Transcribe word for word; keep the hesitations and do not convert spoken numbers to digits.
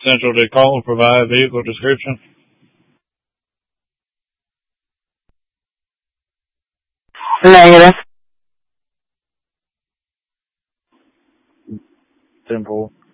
Central, did call and provide vehicle description? Negative. ten four.